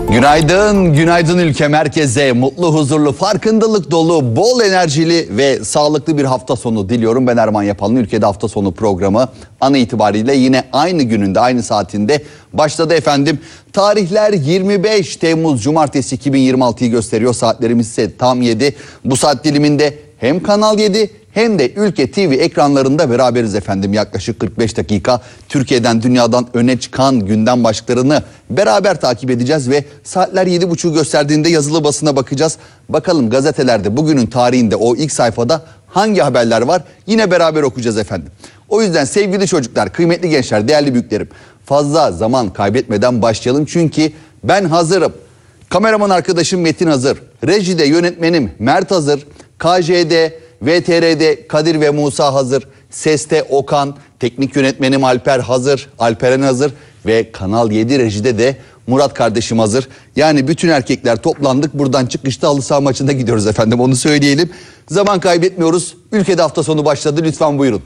Günaydın, günaydın ülkem herkese. Mutlu, huzurlu, farkındalık dolu, bol enerjili ve sağlıklı bir hafta sonu diliyorum. Ben Erman Yapal'ın Ülkede Hafta Sonu programı an itibariyle yine aynı gününde, aynı saatinde başladı efendim. Tarihler 25 Temmuz Cumartesi 2026'yı gösteriyor. Saatlerimiz ise tam 7. Bu saat diliminde hem Kanal 7 hem de Ülke TV ekranlarında beraberiz efendim. Yaklaşık 45 dakika Türkiye'den, dünyadan öne çıkan gündem başlıklarını beraber takip edeceğiz ve saatler 7.30'u gösterdiğinde yazılı basına bakacağız. Bakalım gazetelerde bugünün tarihinde o ilk sayfada hangi haberler var, yine beraber okuyacağız efendim. O yüzden sevgili çocuklar, kıymetli gençler, değerli büyüklerim, fazla zaman kaybetmeden başlayalım çünkü ben hazırım. Kameraman arkadaşım Metin hazır, rejide yönetmenim Mert hazır, KJ'de, VTR'de Kadir ve Musa hazır, Ses'te Okan, teknik yönetmenim Alper hazır, Alperen hazır ve Kanal 7 rejide de Murat kardeşim hazır. Yani bütün erkekler toplandık, buradan çıkışta halı saha maçına gidiyoruz efendim, onu söyleyelim. Zaman kaybetmiyoruz, Ülkede hafta sonu başladı, lütfen buyurun.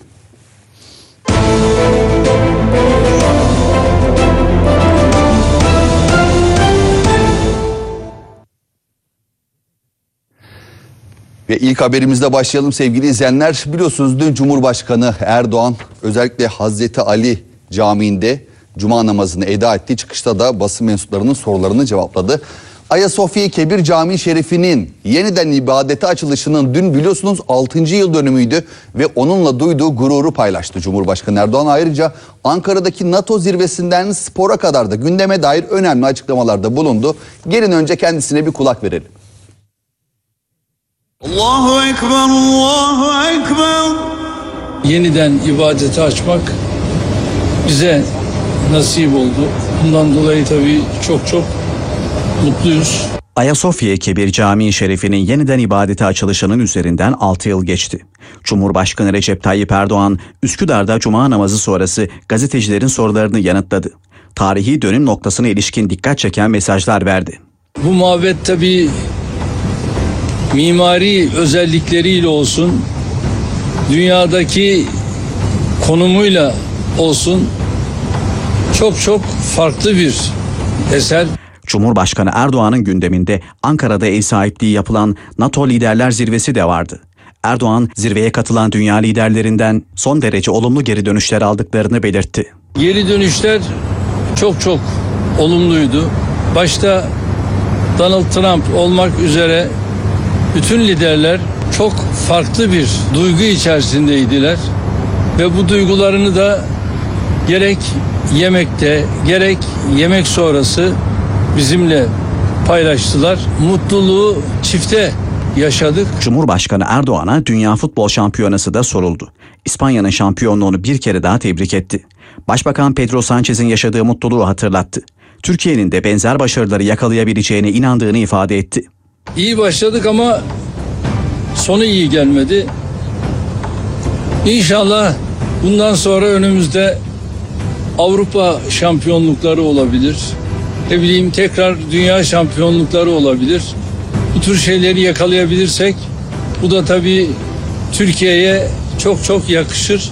Ve ilk haberimizle başlayalım sevgili izleyenler. Biliyorsunuz dün Cumhurbaşkanı Erdoğan özellikle Hazreti Ali Camii'nde Cuma namazını eda etti. Çıkışta da basın mensuplarının sorularını cevapladı. Ayasofya Kebir Camii Şerifi'nin yeniden ibadete açılışının dün biliyorsunuz 6. yıl dönümüydü ve onunla duyduğu gururu paylaştı Cumhurbaşkanı Erdoğan. Ayrıca Ankara'daki NATO zirvesinden spora kadar da gündeme dair önemli açıklamalarda bulundu. Gelin önce kendisine bir kulak verelim. Allahu Ekber, Allahu Ekber. Yeniden ibadeti açmak bize nasip oldu. Bundan dolayı tabii çok mutluyuz. Ayasofya Kebir Camii Şerifi'nin yeniden ibadete açılışının üzerinden 6 yıl geçti. Cumhurbaşkanı Recep Tayyip Erdoğan, Üsküdar'da Cuma namazı sonrası gazetecilerin sorularını yanıtladı. Tarihi dönüm noktasına ilişkin dikkat çeken mesajlar verdi. Bu mabet tabii mimari özellikleriyle olsun, dünyadaki konumuyla olsun çok farklı bir eser. Cumhurbaşkanı Erdoğan'ın gündeminde Ankara'da ev sahipliği yapılan NATO Liderler Zirvesi de vardı. Erdoğan zirveye katılan dünya liderlerinden son derece olumlu geri dönüşler aldıklarını belirtti. Geri dönüşler çok olumluydu. Başta Donald Trump olmak üzere bütün liderler çok farklı bir duygu içerisindeydiler ve bu duygularını da gerek yemekte gerek yemek sonrası bizimle paylaştılar. Mutluluğu çifte yaşadık. Cumhurbaşkanı Erdoğan'a Dünya Futbol Şampiyonası da soruldu. İspanya'nın şampiyonluğunu bir kere daha tebrik etti. Başbakan Pedro Sanchez'in yaşadığı mutluluğu hatırlattı. Türkiye'nin de benzer başarıları yakalayabileceğine inandığını ifade etti. İyi başladık ama sonu iyi gelmedi. İnşallah bundan sonra önümüzde Avrupa şampiyonlukları olabilir. Ne bileyim, tekrar dünya şampiyonlukları olabilir. Bu tür şeyleri yakalayabilirsek bu da tabii Türkiye'ye çok yakışır.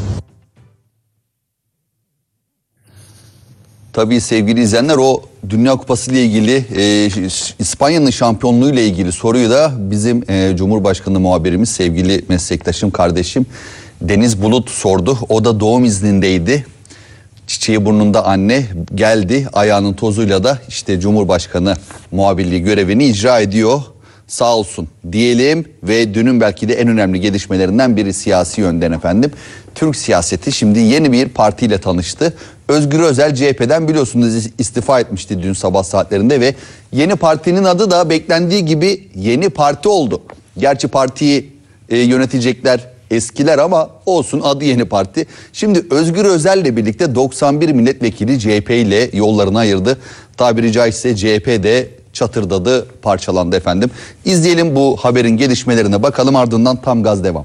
Tabii sevgili izleyenler, o Dünya Kupası ile ilgili İspanya'nın şampiyonluğu ile ilgili soruyu da bizim Cumhurbaşkanı muhabirimiz, sevgili meslektaşım, kardeşim Deniz Bulut sordu. O da doğum iznindeydi. Çiçeği burnunda anne geldi, ayağının tozuyla da işte Cumhurbaşkanı muhabirliği görevini icra ediyor. Sağ olsun diyelim ve dünün belki de en önemli gelişmelerinden biri siyasi yönden efendim. Türk siyaseti şimdi yeni bir partiyle tanıştı. Özgür Özel CHP'den biliyorsunuz istifa etmişti dün sabah saatlerinde ve yeni partinin adı da beklendiği gibi Yeni Parti oldu. Gerçi partiyi yönetecekler eskiler ama olsun, adı Yeni Parti. Şimdi Özgür Özel'le birlikte 91 milletvekili CHP ile yollarını ayırdı. Tabiri caizse CHP'de çatırdadı, parçalandı efendim. İzleyelim bu haberin gelişmelerine, bakalım, ardından tam gaz devam.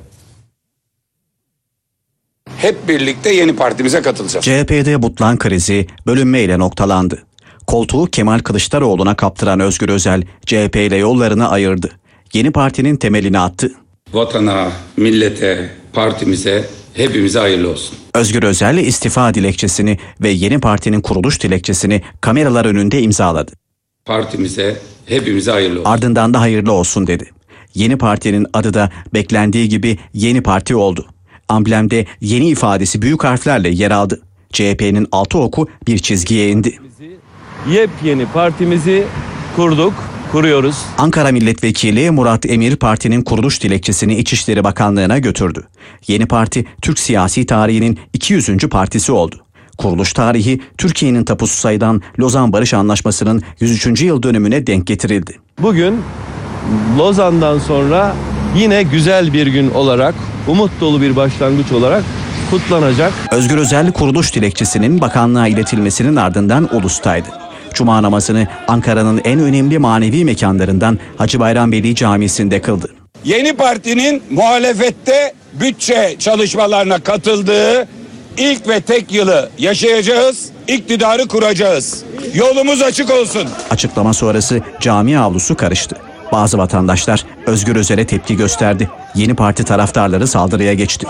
Hep birlikte yeni partimize katılacağız. CHP'de butlan krizi bölünmeyle noktalandı. Koltuğu Kemal Kılıçdaroğlu'na kaptıran Özgür Özel CHP ile yollarını ayırdı. Yeni partinin temelini attı. Vatana, millete, partimize, hepimize hayırlı olsun. Özgür Özel istifa dilekçesini ve yeni partinin kuruluş dilekçesini kameralar önünde imzaladı. partimize, hepimize hayırlı olsun. Ardından da hayırlı olsun dedi. Yeni partinin adı da beklendiği gibi Yeni Parti oldu. Amblemde yeni ifadesi büyük harflerle yer aldı. CHP'nin 6 oku bir çizgiye indi. Yepyeni partimizi kuruyoruz. Ankara Milletvekili Murat Emir partinin kuruluş dilekçesini İçişleri Bakanlığı'na götürdü. Yeni Parti Türk siyasi tarihinin 200. partisi oldu. Kuruluş tarihi Türkiye'nin tapusu sayılan Lozan Barış Anlaşması'nın 103. yıl dönümüne denk getirildi. Bugün Lozan'dan sonra yine güzel bir gün olarak, umut dolu bir başlangıç olarak kutlanacak. Özgür Özel kuruluş dilekçesinin bakanlığa iletilmesinin ardından Ulus'taydı. Cuma namazını Ankara'nın en önemli manevi mekanlarından Hacı Bayram Veli Camisi'nde kıldı. Yeni partinin muhalefette bütçe çalışmalarına katıldığı ilk ve tek yılı yaşayacağız, iktidarı kuracağız. Yolumuz açık olsun. Açıklama sonrası cami avlusu karıştı. Bazı vatandaşlar Özgür Özel'e tepki gösterdi. Yeni Parti taraftarları saldırıya geçti.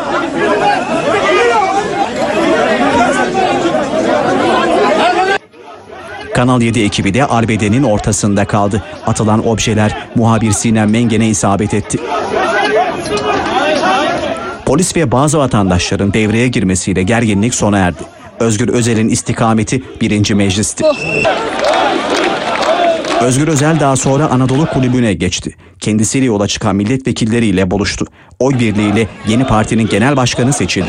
Kanal 7 ekibi de arbedenin ortasında kaldı. Atılan objeler muhabir Sinem Mengen'e isabet etti. Polis ve bazı vatandaşların devreye girmesiyle gerginlik sona erdi. Özgür Özel'in istikameti 1. Meclis'ti. Özgür Özel daha sonra Anadolu Kulübü'ne geçti. Kendisiyle yola çıkan milletvekilleriyle buluştu. Oy birliğiyle Yeni Parti'nin genel başkanı seçildi.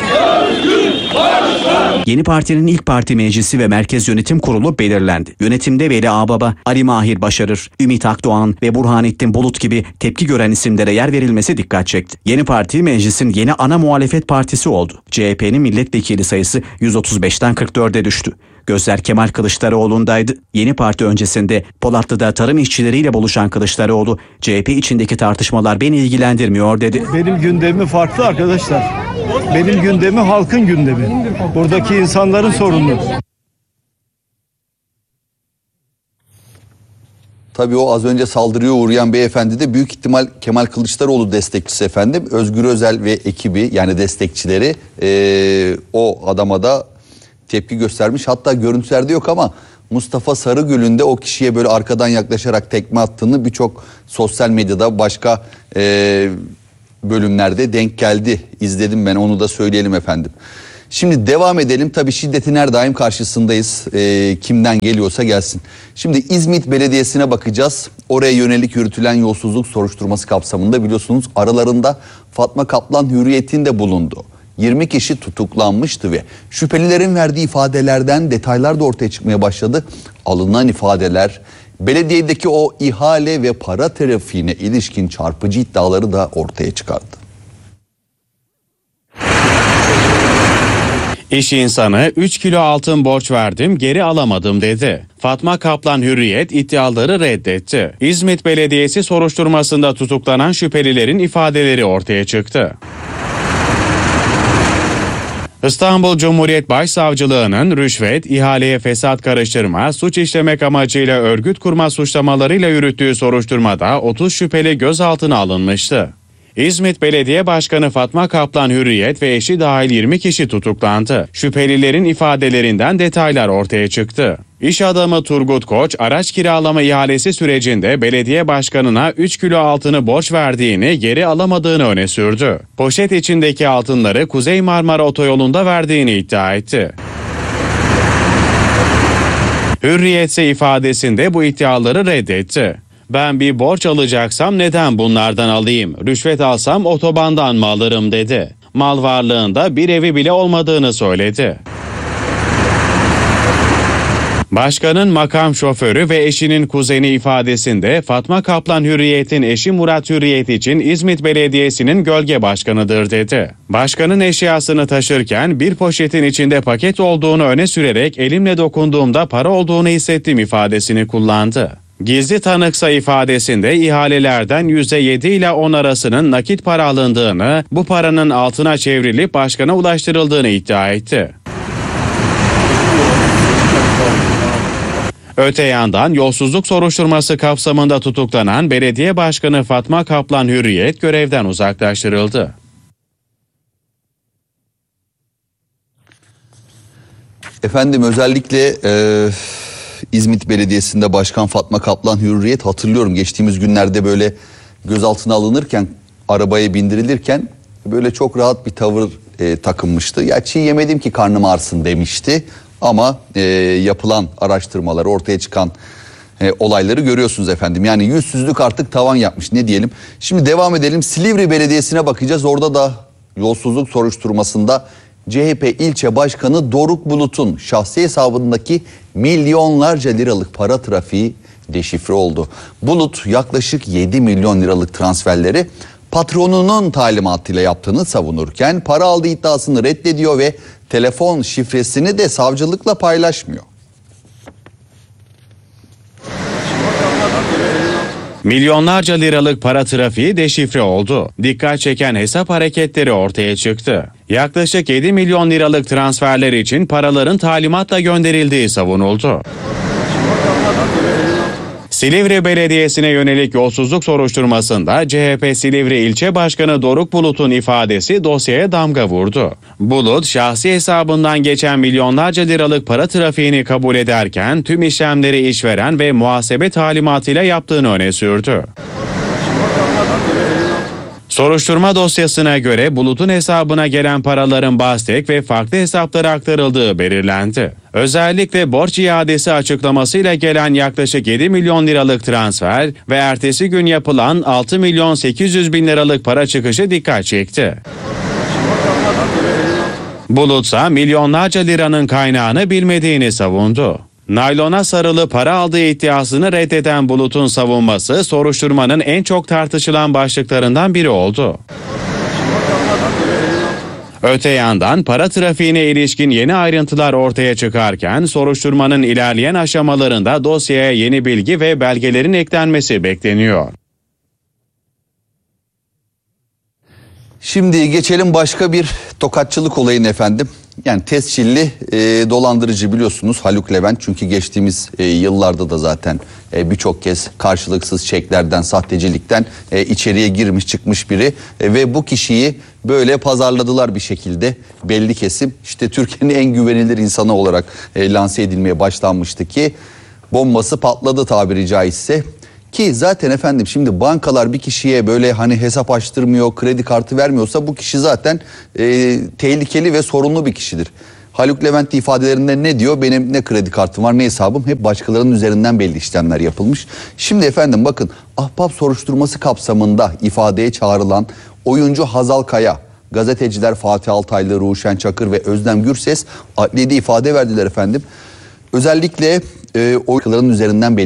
Yeni Parti'nin ilk parti meclisi ve merkez yönetim kurulu belirlendi. Yönetimde Veli Ağbaba, Ali Mahir Başarır, Ümit Akdoğan ve Burhanettin Bulut gibi tepki gören isimlere yer verilmesi dikkat çekti. Yeni Parti meclisin yeni ana muhalefet partisi oldu. CHP'nin milletvekili sayısı 135'ten 44'e düştü. Gözler Kemal Kılıçdaroğlu'ndaydı. Yeni Parti öncesinde Polatlı'da tarım işçileriyle buluşan Kılıçdaroğlu, CHP içindeki tartışmalar beni ilgilendirmiyor dedi. Benim gündemi farklı arkadaşlar. Benim gündemi halkın gündemi. Buradaki insanların sorunu. Tabii o az önce saldırıya uğrayan beyefendi de büyük ihtimal Kemal Kılıçdaroğlu destekçisi efendim. Özgür Özel ve ekibi yani destekçileri o adama da tepki göstermiş. Hatta görüntülerde yok ama Mustafa Sarıgül'ün de o kişiye böyle arkadan yaklaşarak tekme attığını birçok sosyal medyada başka bölümlerde denk geldi. İzledim ben, onu da söyleyelim efendim. Şimdi devam edelim. Tabii şiddetin her daim karşısındayız. Kimden geliyorsa gelsin. Şimdi İzmit Belediyesi'ne bakacağız. Oraya yönelik yürütülen yolsuzluk soruşturması kapsamında biliyorsunuz aralarında Fatma Kaplan Hürriyet'in de bulundu. 20 kişi tutuklanmıştı ve şüphelilerin verdiği ifadelerden detaylar da ortaya çıkmaya başladı. Alınan ifadeler belediyedeki o ihale ve para trafiğine ilişkin çarpıcı iddiaları da ortaya çıkardı. İş insanı 3 kilo altın borç verdim, geri alamadım dedi. Fatma Kaplan Hürriyet iddiaları reddetti. İzmit Belediyesi soruşturmasında tutuklanan şüphelilerin ifadeleri ortaya çıktı. İstanbul Cumhuriyet Başsavcılığı'nın rüşvet, ihaleye fesat karıştırma, suç işlemek amacıyla örgüt kurma suçlamalarıyla yürüttüğü soruşturmada 30 şüpheli gözaltına alınmıştı. İzmit Belediye Başkanı Fatma Kaplan Hürriyet ve eşi dahil 20 kişi tutuklandı. Şüphelilerin ifadelerinden detaylar ortaya çıktı. İş adamı Turgut Koç, araç kiralama ihalesi sürecinde belediye başkanına 3 kilo altını borç verdiğini, geri alamadığını öne sürdü. Poşet içindeki altınları Kuzey Marmara Otoyolu'nda verdiğini iddia etti. Hürriyet ise ifadesinde bu iddiaları reddetti. Ben bir borç alacaksam neden bunlardan alayım? Rüşvet alsam otobandan mı alırım dedi. Mal varlığında bir evi bile olmadığını söyledi. Başkanın makam şoförü ve eşinin kuzeni ifadesinde Fatma Kaplan Hürriyet'in eşi Murat Hürriyet için İzmit Belediyesi'nin gölge başkanıdır dedi. Başkanın eşyasını taşırken bir poşetin içinde paket olduğunu öne sürerek elimle dokunduğumda para olduğunu hissettim ifadesini kullandı. Gizli tanıksa ifadesinde ihalelerden %7 ile 10 arasının nakit para alındığını, bu paranın altına çevrilip başkana ulaştırıldığını iddia etti. Öte yandan yolsuzluk soruşturması kapsamında tutuklanan belediye başkanı Fatma Kaplan Hürriyet görevden uzaklaştırıldı. Efendim özellikle İzmit Belediyesi'nde Başkan Fatma Kaplan Hürriyet, hatırlıyorum geçtiğimiz günlerde böyle gözaltına alınırken, arabaya bindirilirken böyle çok rahat bir tavır takınmıştı. Ya çiğ yemedim ki karnım ağrısın demişti ama yapılan araştırmalar, ortaya çıkan olayları görüyorsunuz efendim. Yani yüzsüzlük artık tavan yapmış, ne diyelim. Şimdi devam edelim, Silivri Belediyesi'ne bakacağız. Orada da yolsuzluk soruşturmasında CHP ilçe başkanı Doruk Bulut'un şahsi hesabındaki milyonlarca liralık para trafiği deşifre oldu. Bulut yaklaşık 7 milyon liralık transferleri patronunun talimatıyla yaptığını savunurken para aldığı iddiasını reddediyor ve telefon şifresini de savcılıkla paylaşmıyor. Milyonlarca liralık para trafiği deşifre oldu. Dikkat çeken hesap hareketleri ortaya çıktı. Yaklaşık 7 milyon liralık transferler için paraların talimatla gönderildiği savunuldu. Silivri Belediyesi'ne yönelik yolsuzluk soruşturmasında CHP Silivri İlçe Başkanı Doruk Bulut'un ifadesi dosyaya damga vurdu. Bulut, şahsi hesabından geçen milyonlarca liralık para trafiğini kabul ederken tüm işlemleri işveren ve muhasebe talimatıyla yaptığını öne sürdü. Soruşturma dosyasına göre Bulut'un hesabına gelen paraların BASTEK ve farklı hesaplara aktarıldığı belirlendi. Özellikle borç iadesi açıklamasıyla gelen yaklaşık 7 milyon liralık transfer ve ertesi gün yapılan 6 milyon 800 bin liralık para çıkışı dikkat çekti. Bulut ise milyonlarca liranın kaynağını bilmediğini savundu. Naylona sarılı para aldığı iddiasını reddeden Bulut'un savunması soruşturmanın en çok tartışılan başlıklarından biri oldu. Öte yandan para trafiğine ilişkin yeni ayrıntılar ortaya çıkarken soruşturmanın ilerleyen aşamalarında dosyaya yeni bilgi ve belgelerin eklenmesi bekleniyor. Şimdi geçelim başka bir tokatçılık olayına efendim. Yani tescilli dolandırıcı biliyorsunuz Haluk Levent. Çünkü geçtiğimiz yıllarda da zaten birçok kez karşılıksız çeklerden, sahtecilikten içeriye girmiş çıkmış biri. Ve bu kişiyi böyle pazarladılar bir şekilde, belli kesim. İşte Türkiye'nin en güvenilir insanı olarak lanse edilmeye başlanmıştı ki bombası patladı tabiri caizse. Ki zaten efendim şimdi bankalar bir kişiye böyle hani hesap açtırmıyor, kredi kartı vermiyorsa bu kişi zaten tehlikeli ve sorunlu bir kişidir. Haluk Levent ifadelerinde ne diyor? Benim ne kredi kartım var ne hesabım, hep başkalarının üzerinden belli işlemler yapılmış. Şimdi efendim bakın, ahbap soruşturması kapsamında ifadeye çağrılan oyuncu Hazal Kaya, gazeteciler Fatih Altaylı, Ruşen Çakır ve Özlem Gürses adliyede ifade verdiler efendim. Özellikle oyuncuların üzerinden belli